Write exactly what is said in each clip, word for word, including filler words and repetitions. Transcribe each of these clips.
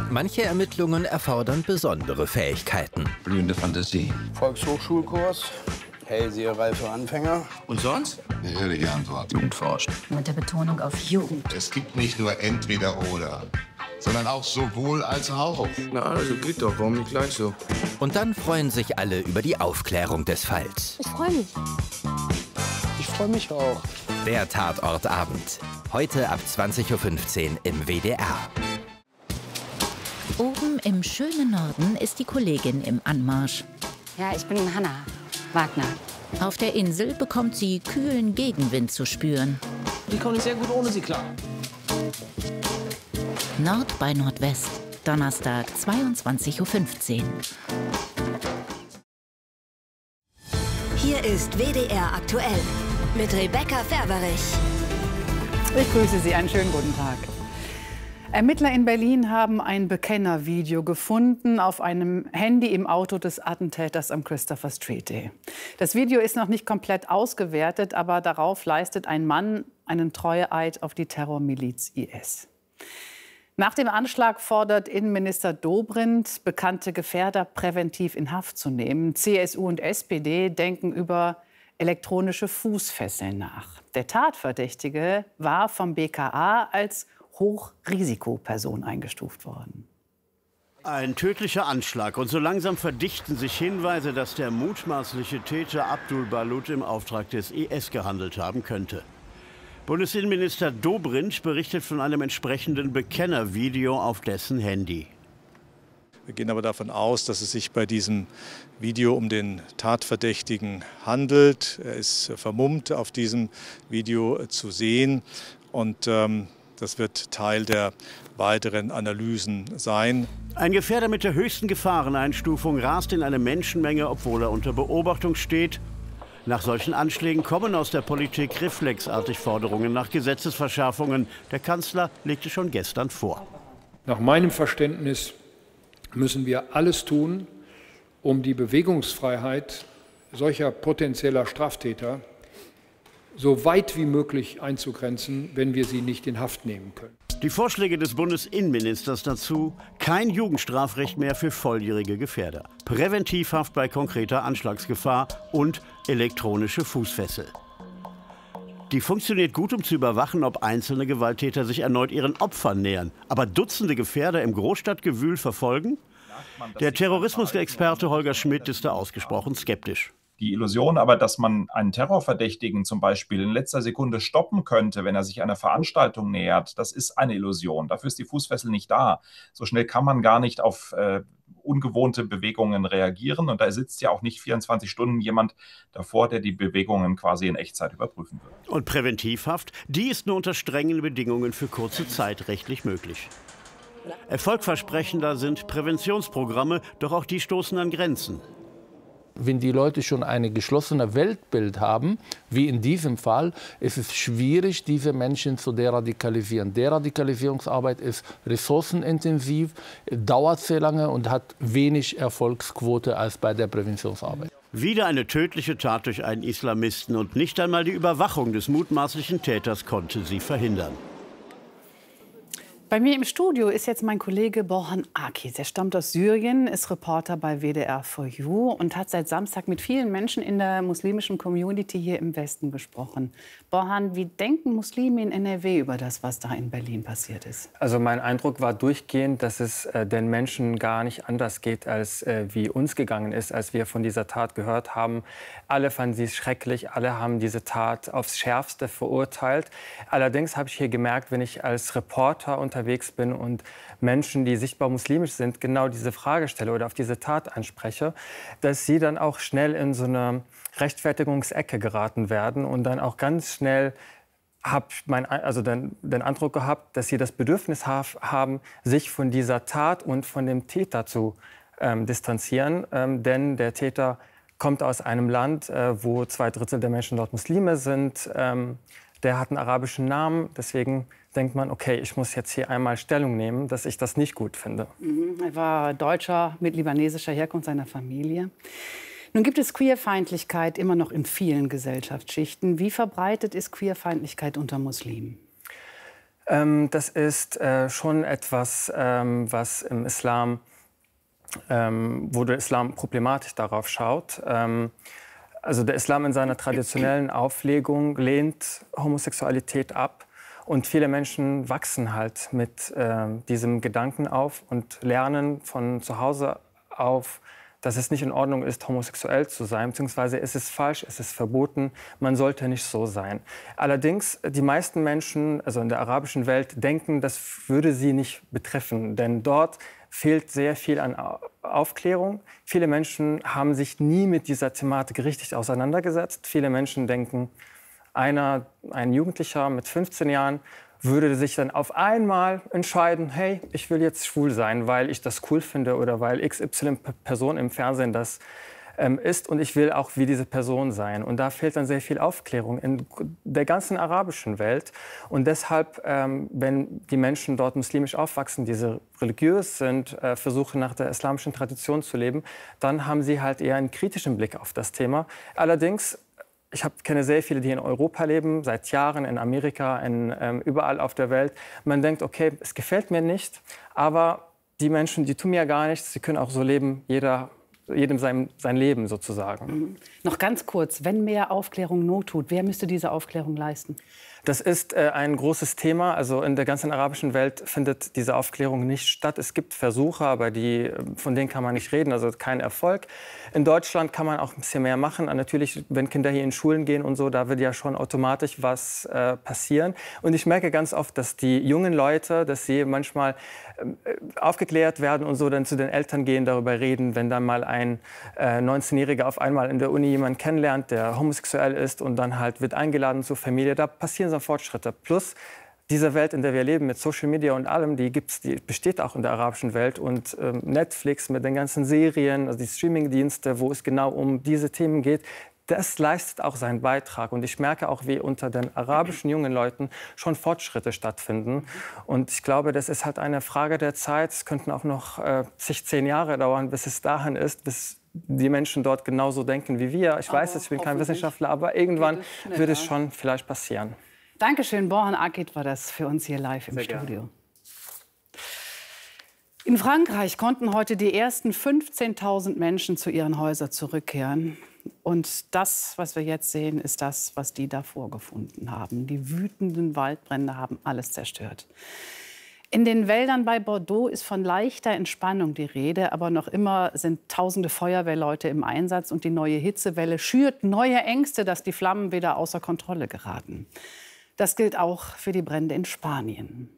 Manche Ermittlungen erfordern besondere Fähigkeiten. Blühende Fantasie. Volkshochschulkurs, Hellseherei für Anfänger. Und sonst? Eine ehrliche Antwort. Jugend forscht. Mit der Betonung auf Jugend. Es gibt nicht nur entweder oder, sondern auch sowohl als auch. Na, also geht doch. Warum nicht gleich so? Und dann freuen sich alle über die Aufklärung des Falls. Ich freue mich. Ich freue mich auch. Der Tatortabend. Heute ab zwanzig Uhr fünfzehn im W D R. Oben im schönen Norden ist die Kollegin im Anmarsch. Ja, ich bin Hanna Wagner. Auf der Insel bekommt sie kühlen Gegenwind zu spüren. Die komme ich sehr gut ohne sie klar. Nord bei Nordwest, Donnerstag, zweiundzwanzig Uhr fünfzehn. Hier ist W D R aktuell mit Rebecca Ferberich. Ich grüße Sie, einen schönen guten Tag. Ermittler in Berlin haben ein Bekennervideo gefunden auf einem Handy im Auto des Attentäters am Christopher Street Day. Das Video ist noch nicht komplett ausgewertet, aber darauf leistet ein Mann einen Treueeid auf die Terrormiliz I S. Nach dem Anschlag fordert Innenminister Dobrindt, bekannte Gefährder präventiv in Haft zu nehmen. C S U und S P D denken über elektronische Fußfesseln nach. Der Tatverdächtige war vom B K A als Hochrisikoperson eingestuft worden. Ein tödlicher Anschlag. Und so langsam verdichten sich Hinweise, dass der mutmaßliche Täter Abdul Balut im Auftrag des I S gehandelt haben könnte. Bundesinnenminister Dobrindt berichtet von einem entsprechenden Bekennervideo auf dessen Handy. Wir gehen aber davon aus, dass es sich bei diesem Video um den Tatverdächtigen handelt. Er ist vermummt auf diesem Video zu sehen und ähm, das wird Teil der weiteren Analysen sein. Ein Gefährder mit der höchsten Gefahreneinstufung rast in eine Menschenmenge, obwohl er unter Beobachtung steht. Nach solchen Anschlägen kommen aus der Politik reflexartig Forderungen nach Gesetzesverschärfungen. Der Kanzler legte schon gestern vor. Nach meinem Verständnis müssen wir alles tun, um die Bewegungsfreiheit solcher potenzieller Straftäter so weit wie möglich einzugrenzen, wenn wir sie nicht in Haft nehmen können. Die Vorschläge des Bundesinnenministers dazu: kein Jugendstrafrecht mehr für volljährige Gefährder, Präventivhaft bei konkreter Anschlagsgefahr und elektronische Fußfessel. Die funktioniert gut, um zu überwachen, ob einzelne Gewalttäter sich erneut ihren Opfern nähern. Aber Dutzende Gefährder im Großstadtgewühl verfolgen? Der Terrorismusexperte Holger Schmidt ist da ausgesprochen skeptisch. Die Illusion aber, dass man einen Terrorverdächtigen zum Beispiel in letzter Sekunde stoppen könnte, wenn er sich einer Veranstaltung nähert, das ist eine Illusion. Dafür ist die Fußfessel nicht da. So schnell kann man gar nicht auf äh, ungewohnte Bewegungen reagieren. Und da sitzt ja auch nicht vierundzwanzig Stunden jemand davor, der die Bewegungen quasi in Echtzeit überprüfen wird. Und Präventivhaft, die ist nur unter strengen Bedingungen für kurze Zeit rechtlich möglich. Erfolgversprechender sind Präventionsprogramme, doch auch die stoßen an Grenzen. Wenn die Leute schon ein geschlossenes Weltbild haben, wie in diesem Fall, ist es schwierig, diese Menschen zu deradikalisieren. Deradikalisierungsarbeit ist ressourcenintensiv, dauert sehr lange und hat wenig Erfolgsquote als bei der Präventionsarbeit. Wieder eine tödliche Tat durch einen Islamisten und nicht einmal die Überwachung des mutmaßlichen Täters konnte sie verhindern. Bei mir im Studio ist jetzt mein Kollege Borhan Akis. Er stammt aus Syrien, ist Reporter bei W D R four You und hat seit Samstag mit vielen Menschen in der muslimischen Community hier im Westen gesprochen. Borhan, wie denken Muslime in N R W über das, was da in Berlin passiert ist? Also mein Eindruck war durchgehend, dass es äh, den Menschen gar nicht anders geht, als äh, wie uns gegangen ist, als wir von dieser Tat gehört haben. Alle fanden sie schrecklich, alle haben diese Tat aufs Schärfste verurteilt. Allerdings habe ich hier gemerkt, wenn ich als Reporter unterwegs bin und Menschen, die sichtbar muslimisch sind, genau diese Frage stelle oder auf diese Tat anspreche, dass sie dann auch schnell in so eine Rechtfertigungsecke geraten werden und dann auch ganz schnell habe mein, also den, den Eindruck gehabt, dass sie das Bedürfnis haben, sich von dieser Tat und von dem Täter zu ähm, distanzieren, ähm, denn der Täter kommt aus einem Land, äh, wo zwei Drittel der Menschen dort Muslime sind. Ähm, der hat einen arabischen Namen, deswegen denkt man, okay, ich muss jetzt hier einmal Stellung nehmen, dass ich das nicht gut finde. Mhm. Er war Deutscher mit libanesischer Herkunft seiner Familie. Nun gibt es Queerfeindlichkeit immer noch in vielen Gesellschaftsschichten. Wie verbreitet ist Queerfeindlichkeit unter Muslimen? Ähm, das ist äh, schon etwas, ähm, was im Islam, ähm, wo der Islam problematisch darauf schaut. Ähm, also der Islam in seiner traditionellen Auflegung lehnt Homosexualität ab. Und viele Menschen wachsen halt mit äh, diesem Gedanken auf und lernen von zu Hause auf, dass es nicht in Ordnung ist, homosexuell zu sein, beziehungsweise es ist falsch, es ist verboten, man sollte nicht so sein. Allerdings, die meisten Menschen, also in der arabischen Welt, denken, das würde sie nicht betreffen, denn dort fehlt sehr viel an Aufklärung. Viele Menschen haben sich nie mit dieser Thematik richtig auseinandergesetzt. Viele Menschen denken, einer, ein Jugendlicher mit fünfzehn Jahren würde sich dann auf einmal entscheiden, hey, ich will jetzt schwul sein, weil ich das cool finde oder weil X Y-Person im Fernsehen das ähm, ist und ich will auch wie diese Person sein. Und da fehlt dann sehr viel Aufklärung in der ganzen arabischen Welt. Und deshalb, ähm, wenn die Menschen dort muslimisch aufwachsen, diese religiös sind, äh, versuchen nach der islamischen Tradition zu leben, dann haben sie halt eher einen kritischen Blick auf das Thema. Allerdings, ich hab, kenne sehr viele, die in Europa leben, seit Jahren, in Amerika, in, ähm, überall auf der Welt. Man denkt, okay, es gefällt mir nicht, aber die Menschen, die tun mir ja gar nichts, sie können auch so leben, jeder, jedem sein, sein Leben sozusagen. Mhm. Noch ganz kurz, wenn mehr Aufklärung Not tut, wer müsste diese Aufklärung leisten? Das ist äh, ein großes Thema. Also in der ganzen arabischen Welt findet diese Aufklärung nicht statt. Es gibt Versuche, aber die, von denen kann man nicht reden, also kein Erfolg. In Deutschland kann man auch ein bisschen mehr machen. Natürlich, wenn Kinder hier in Schulen gehen und so, da wird ja schon automatisch was äh, passieren. Und ich merke ganz oft, dass die jungen Leute, dass sie manchmal äh, aufgeklärt werden und so dann zu den Eltern gehen, darüber reden, wenn dann mal ein äh, neunzehnjähriger auf einmal in der Uni jemanden kennenlernt, der homosexuell ist und dann halt wird eingeladen zur Familie. Da passieren so Fortschritte. Plus diese Welt, in der wir leben, mit Social Media und allem, die gibt's, die besteht auch in der arabischen Welt. Und ähm, Netflix mit den ganzen Serien, also die Streamingdienste, wo es genau um diese Themen geht, das leistet auch seinen Beitrag. Und ich merke auch, wie unter den arabischen jungen Leuten schon Fortschritte stattfinden. Und ich glaube, das ist halt eine Frage der Zeit. Es könnten auch noch äh, sich zehn Jahre dauern, bis es dahin ist, bis die Menschen dort genauso denken wie wir. Ich weiß, ich bin kein Wissenschaftler, aber irgendwann wird es schon vielleicht passieren. Dankeschön, Borhan Akit war das für uns hier live im Sehr Studio. gerne. In Frankreich konnten heute die ersten fünfzehntausend Menschen zu ihren Häusern zurückkehren. Und das, was wir jetzt sehen, ist das, was die davor gefunden haben. Die wütenden Waldbrände haben alles zerstört. In den Wäldern bei Bordeaux ist von leichter Entspannung die Rede, aber noch immer sind tausende Feuerwehrleute im Einsatz und die neue Hitzewelle schürt neue Ängste, dass die Flammen wieder außer Kontrolle geraten. Das gilt auch für die Brände in Spanien.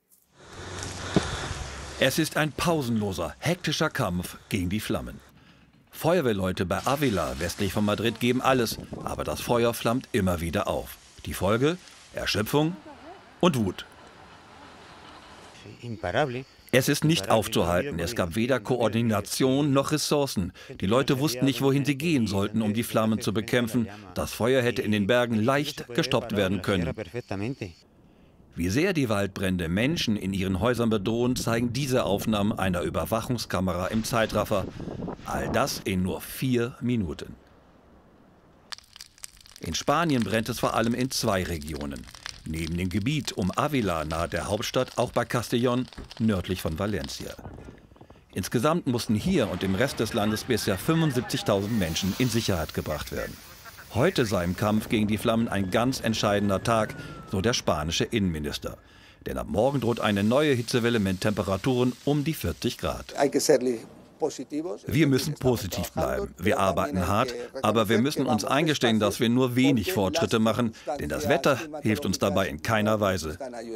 Es ist ein pausenloser, hektischer Kampf gegen die Flammen. Feuerwehrleute bei Ávila, westlich von Madrid, geben alles, aber das Feuer flammt immer wieder auf. Die Folge? Erschöpfung und Wut. Es ist nicht aufzuhalten. Es gab weder Koordination noch Ressourcen. Die Leute wussten nicht, wohin sie gehen sollten, um die Flammen zu bekämpfen. Das Feuer hätte in den Bergen leicht gestoppt werden können. Wie sehr die Waldbrände Menschen in ihren Häusern bedrohen, zeigen diese Aufnahmen einer Überwachungskamera im Zeitraffer. All das in nur vier Minuten. In Spanien brennt es vor allem in zwei Regionen. Neben dem Gebiet um Ávila nahe der Hauptstadt auch bei Castellón, nördlich von Valencia. Insgesamt mussten hier und im Rest des Landes bisher fünfundsiebzigtausend Menschen in Sicherheit gebracht werden. Heute sei im Kampf gegen die Flammen ein ganz entscheidender Tag, so der spanische Innenminister. Denn ab morgen droht eine neue Hitzewelle mit Temperaturen um die vierzig Grad. Wir müssen positiv bleiben. Wir arbeiten hart, aber wir müssen uns eingestehen, dass wir nur wenig Fortschritte machen, denn das Wetter hilft uns dabei in keiner Weise.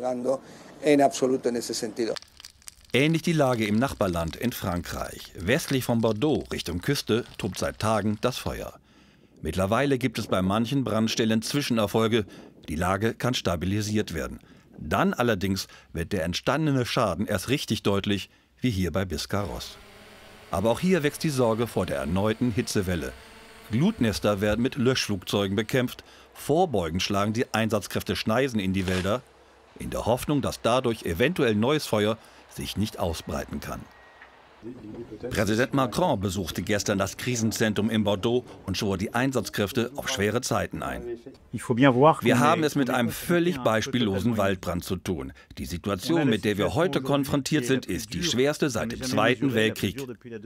Ähnlich die Lage im Nachbarland in Frankreich. Westlich von Bordeaux, Richtung Küste, tobt seit Tagen das Feuer. Mittlerweile gibt es bei manchen Brandstellen Zwischenerfolge. Die Lage kann stabilisiert werden. Dann allerdings wird der entstandene Schaden erst richtig deutlich, wie hier bei Biscarrosse. Aber auch hier wächst die Sorge vor der erneuten Hitzewelle. Glutnester werden mit Löschflugzeugen bekämpft. Vorbeugend schlagen die Einsatzkräfte Schneisen in die Wälder, in der Hoffnung, dass dadurch eventuell neues Feuer sich nicht ausbreiten kann. Präsident Macron besuchte gestern das Krisenzentrum in Bordeaux und schwor die Einsatzkräfte auf schwere Zeiten ein. Wir haben es mit einem völlig beispiellosen Waldbrand zu tun. Die Situation, mit der wir heute konfrontiert sind, ist die schwerste seit dem Zweiten Weltkrieg.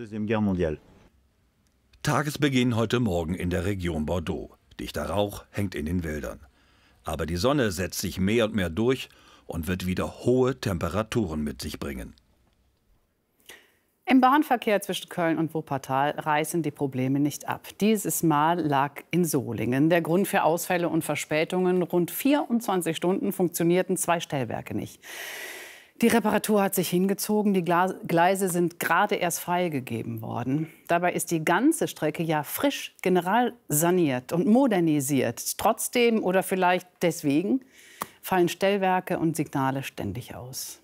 Tagesbeginn heute Morgen in der Region Bordeaux. Dichter Rauch hängt in den Wäldern. Aber die Sonne setzt sich mehr und mehr durch und wird wieder hohe Temperaturen mit sich bringen. Im Bahnverkehr zwischen Köln und Wuppertal reißen die Probleme nicht ab. Dieses Mal lag in Solingen der Grund für Ausfälle und Verspätungen. Rund vierundzwanzig Stunden funktionierten zwei Stellwerke nicht. Die Reparatur hat sich hingezogen. Die Gleise sind gerade erst freigegeben worden. Dabei ist die ganze Strecke ja frisch generalsaniert und modernisiert. Trotzdem oder vielleicht deswegen fallen Stellwerke und Signale ständig aus.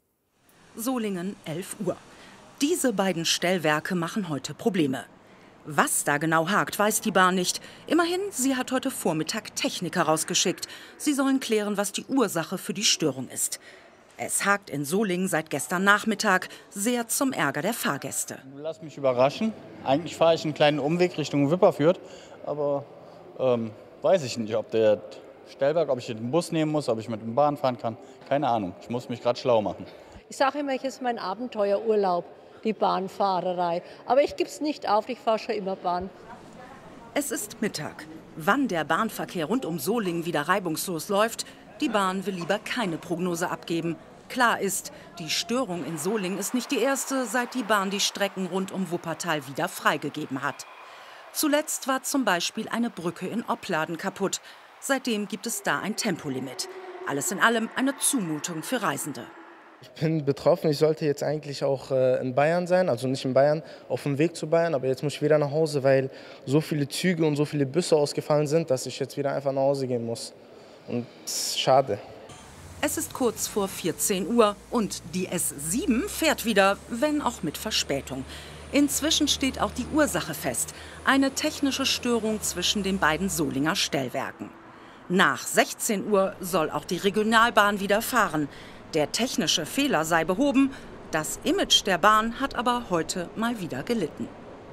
Solingen, elf Uhr. Diese beiden Stellwerke machen heute Probleme. Was da genau hakt, weiß die Bahn nicht. Immerhin, sie hat heute Vormittag Techniker rausgeschickt. Sie sollen klären, was die Ursache für die Störung ist. Es hakt in Solingen seit gestern Nachmittag, sehr zum Ärger der Fahrgäste. Lass mich überraschen. Eigentlich fahre ich einen kleinen Umweg Richtung Wipperfürth. Aber ähm, weiß ich nicht, ob der Stellwerk, ob ich den Bus nehmen muss, ob ich mit der Bahn fahren kann. Keine Ahnung. Ich muss mich gerade schlau machen. Ich sage immer, ich ist mein Abenteuerurlaub, die Bahnfahrerei. Aber ich gebe es nicht auf, ich fahre schon immer Bahn. Es ist Mittag. Wann der Bahnverkehr rund um Solingen wieder reibungslos läuft, die Bahn will lieber keine Prognose abgeben. Klar ist, die Störung in Solingen ist nicht die erste, seit die Bahn die Strecken rund um Wuppertal wieder freigegeben hat. Zuletzt war zum Beispiel eine Brücke in Opladen kaputt. Seitdem gibt es da ein Tempolimit. Alles in allem eine Zumutung für Reisende. Ich bin betroffen. Ich sollte jetzt eigentlich auch äh, in Bayern sein, also nicht in Bayern, auf dem Weg zu Bayern. Aber jetzt muss ich wieder nach Hause, weil so viele Züge und so viele Busse ausgefallen sind, dass ich jetzt wieder einfach nach Hause gehen muss. Und das ist schade. Es ist kurz vor vierzehn Uhr und die S sieben fährt wieder, wenn auch mit Verspätung. Inzwischen steht auch die Ursache fest. Eine technische Störung zwischen den beiden Solinger Stellwerken. Nach sechzehn Uhr soll auch die Regionalbahn wieder fahren. Der technische Fehler sei behoben. Das Image der Bahn hat aber heute mal wieder gelitten.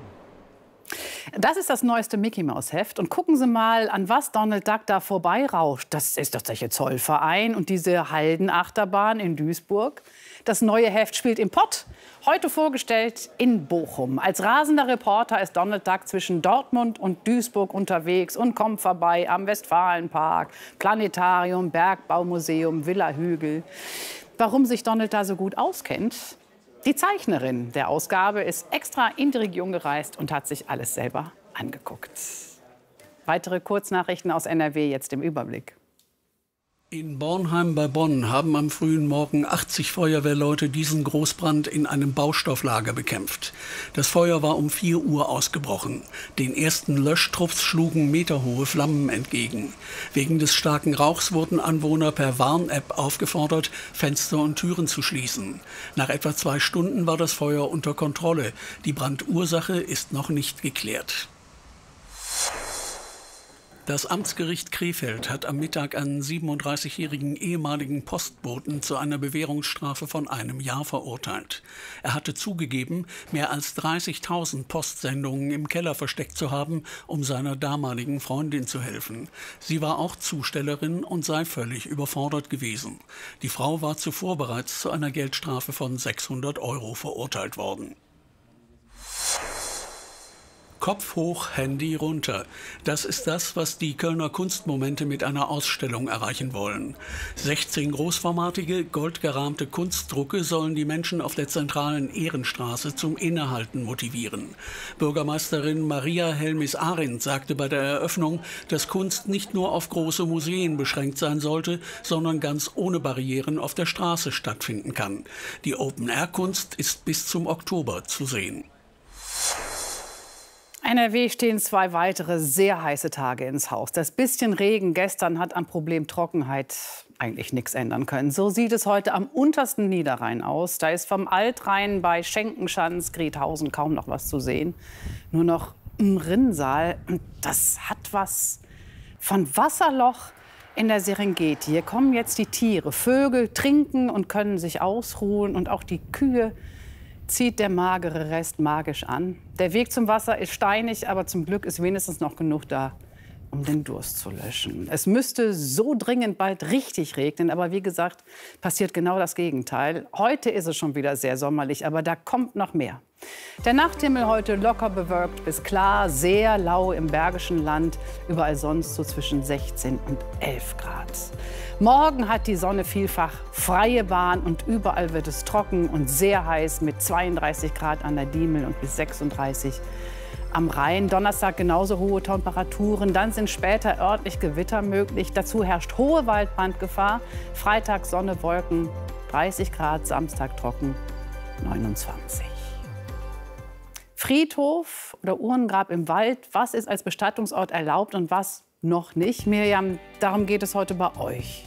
Das ist das neueste Mickey-Maus-Heft. Und gucken Sie mal, an was Donald Duck da vorbeirauscht. Das ist doch der Zollverein und diese Haldenachterbahn in Duisburg. Das neue Heft spielt im Pott. Heute vorgestellt in Bochum. Als rasender Reporter ist Donald Duck zwischen Dortmund und Duisburg unterwegs und kommt vorbei am Westfalenpark, Planetarium, Bergbaumuseum, Villa Hügel. Warum sich Donald da so gut auskennt? Die Zeichnerin der Ausgabe ist extra in die Region gereist und hat sich alles selber angeguckt. Weitere Kurznachrichten aus N R W jetzt im Überblick. In Bornheim bei Bonn haben am frühen Morgen achtzig Feuerwehrleute diesen Großbrand in einem Baustofflager bekämpft. Das Feuer war um vier Uhr ausgebrochen. Den ersten Löschtrupps schlugen meterhohe Flammen entgegen. Wegen des starken Rauchs wurden Anwohner per Warn-App aufgefordert, Fenster und Türen zu schließen. Nach etwa zwei Stunden war das Feuer unter Kontrolle. Die Brandursache ist noch nicht geklärt. Das Amtsgericht Krefeld hat am Mittag einen siebenunddreißigjährigen ehemaligen Postboten zu einer Bewährungsstrafe von einem Jahr verurteilt. Er hatte zugegeben, mehr als dreißigtausend Postsendungen im Keller versteckt zu haben, um seiner damaligen Freundin zu helfen. Sie war auch Zustellerin und sei völlig überfordert gewesen. Die Frau war zuvor bereits zu einer Geldstrafe von sechshundert Euro verurteilt worden. Kopf hoch, Handy runter. Das ist das, was die Kölner Kunstmomente mit einer Ausstellung erreichen wollen. sechzehn großformatige, goldgerahmte Kunstdrucke sollen die Menschen auf der zentralen Ehrenstraße zum Innehalten motivieren. Bürgermeisterin Maria Helmis-Arendt sagte bei der Eröffnung, dass Kunst nicht nur auf große Museen beschränkt sein sollte, sondern ganz ohne Barrieren auf der Straße stattfinden kann. Die Open-Air-Kunst ist bis zum Oktober zu sehen. N R W stehen zwei weitere sehr heiße Tage ins Haus. Das bisschen Regen gestern hat am Problem Trockenheit eigentlich nichts ändern können. So sieht es heute am untersten Niederrhein aus. Da ist vom Altrhein bei Schenkenschanz, Griethausen kaum noch was zu sehen. Nur noch ein Rinnsal. Und das hat was von Wasserloch in der Serengeti. Hier kommen jetzt die Tiere. Vögel trinken und können sich ausruhen. Und auch die Kühe, zieht der magere Rest magisch an. Der Weg zum Wasser ist steinig, aber zum Glück ist wenigstens noch genug da, um den Durst zu löschen. Es müsste so dringend bald richtig regnen, aber wie gesagt, passiert genau das Gegenteil. Heute ist es schon wieder sehr sommerlich, aber da kommt noch mehr. Der Nachthimmel heute locker bewölkt bis klar, sehr lau im Bergischen Land, überall sonst so zwischen sechzehn und elf Grad. Morgen hat die Sonne vielfach freie Bahn und überall wird es trocken und sehr heiß mit zweiunddreißig Grad an der Diemel und bis sechsunddreißig am Rhein. Donnerstag genauso hohe Temperaturen. Dann sind später örtlich Gewitter möglich. Dazu herrscht hohe Waldbrandgefahr. Freitag Sonne, Wolken, dreißig Grad, Samstag trocken, neunundzwanzig. Friedhof oder Urnengrab im Wald. Was ist als Bestattungsort erlaubt und was noch nicht? Mirjam, darum geht es heute bei euch.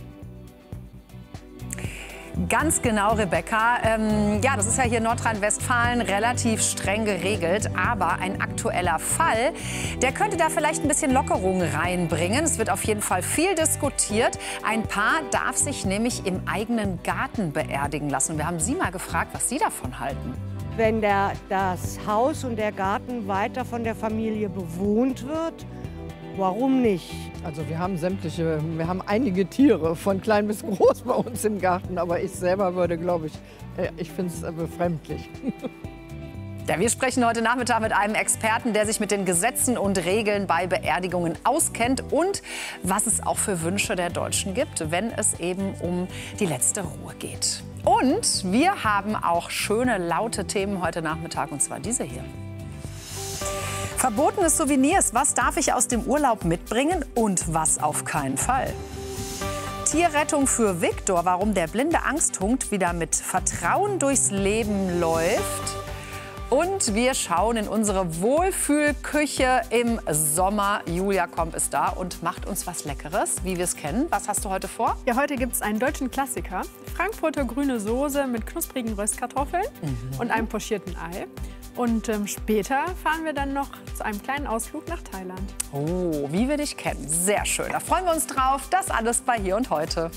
Ganz genau, Rebecca. Ähm, ja, das ist ja hier in Nordrhein-Westfalen relativ streng geregelt. Aber ein aktueller Fall, der könnte da vielleicht ein bisschen Lockerung reinbringen. Es wird auf jeden Fall viel diskutiert. Ein Paar darf sich nämlich im eigenen Garten beerdigen lassen. Wir haben Sie mal gefragt, was Sie davon halten. Wenn der, das Haus und der Garten weiter von der Familie bewohnt wird, warum nicht? Also wir haben sämtliche, wir haben einige Tiere, von klein bis groß bei uns im Garten. Aber ich selber würde, glaube ich, ich finde es befremdlich. Ja, wir sprechen heute Nachmittag mit einem Experten, der sich mit den Gesetzen und Regeln bei Beerdigungen auskennt und was es auch für Wünsche der Deutschen gibt, wenn es eben um die letzte Ruhe geht. Und wir haben auch schöne, laute Themen heute Nachmittag, und zwar diese hier. Verbotene Souvenirs, was darf ich aus dem Urlaub mitbringen und was auf keinen Fall? Tierrettung für Viktor, warum der blinde Angsthund wieder mit Vertrauen durchs Leben läuft. Und wir schauen in unsere Wohlfühlküche im Sommer. Julia Komp ist da und macht uns was Leckeres, wie wir es kennen. Was hast du heute vor? Ja, heute gibt es einen deutschen Klassiker. Frankfurter grüne Soße mit knusprigen Röstkartoffeln mhm. und einem pochierten Ei. Und ähm, später fahren wir dann noch zu einem kleinen Ausflug nach Thailand. Oh, wie wir dich kennen. Sehr schön. Da freuen wir uns drauf. Das alles bei Hier und Heute.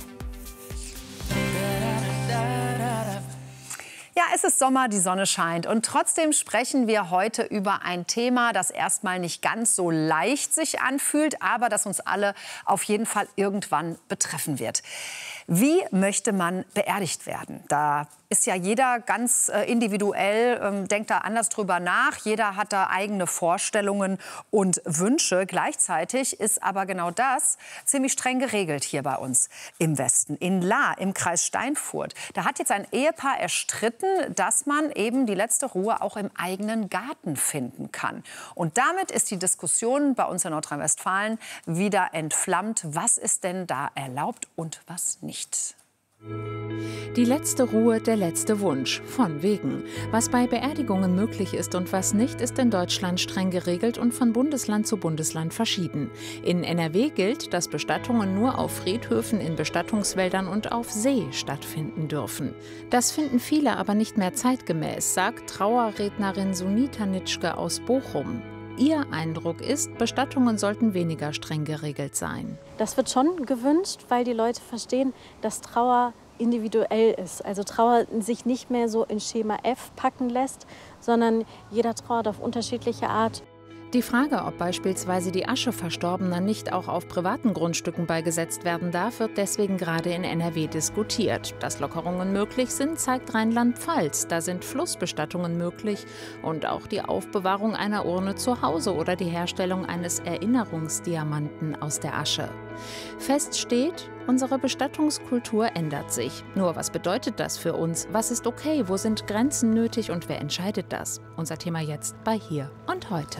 Ja, es ist Sommer, die Sonne scheint und trotzdem sprechen wir heute über ein Thema, das erstmal nicht ganz so leicht sich anfühlt, aber das uns alle auf jeden Fall irgendwann betreffen wird. Wie möchte man beerdigt werden? Da ist ja jeder ganz äh, individuell, ähm, denkt da anders drüber nach. Jeder hat da eigene Vorstellungen und Wünsche. Gleichzeitig ist aber genau das ziemlich streng geregelt hier bei uns im Westen. In Lahr im Kreis Steinfurt. Da hat jetzt ein Ehepaar erstritten, dass man eben die letzte Ruhe auch im eigenen Garten finden kann. Und damit ist die Diskussion bei uns in Nordrhein-Westfalen wieder entflammt. Was ist denn da erlaubt und was nicht? Die letzte Ruhe, der letzte Wunsch. Von wegen. Was bei Beerdigungen möglich ist und was nicht, ist in Deutschland streng geregelt und von Bundesland zu Bundesland verschieden. In N R W gilt, dass Bestattungen nur auf Friedhöfen, in Bestattungswäldern und auf See stattfinden dürfen. Das finden viele aber nicht mehr zeitgemäß, sagt Trauerrednerin Sunita Nitschke aus Bochum. Ihr Eindruck ist, Bestattungen sollten weniger streng geregelt sein. Das wird schon gewünscht, weil die Leute verstehen, dass Trauer individuell ist. Also Trauer sich nicht mehr so in Schema F packen lässt, sondern jeder trauert auf unterschiedliche Art. Die Frage, ob beispielsweise die Asche Verstorbener nicht auch auf privaten Grundstücken beigesetzt werden darf, wird deswegen gerade in N R W diskutiert. Dass Lockerungen möglich sind, zeigt Rheinland-Pfalz. Da sind Flussbestattungen möglich und auch die Aufbewahrung einer Urne zu Hause oder die Herstellung eines Erinnerungsdiamanten aus der Asche. Fest steht, unsere Bestattungskultur ändert sich. Nur was bedeutet das für uns? Was ist okay? Wo sind Grenzen nötig und wer entscheidet das? Unser Thema jetzt bei Hier und Heute.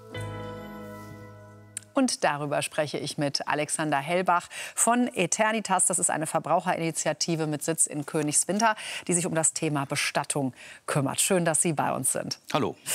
Und darüber spreche ich mit Alexander Hellbach von Eternitas. Das ist eine Verbraucherinitiative mit Sitz in Königswinter, die sich um das Thema Bestattung kümmert. Schön, dass Sie bei uns sind. Hallo.